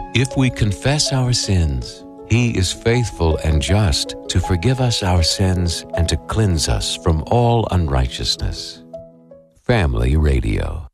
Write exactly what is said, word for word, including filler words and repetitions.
If we confess our sins, He is faithful and just to forgive us our sins and to cleanse us from all unrighteousness. Family Radio.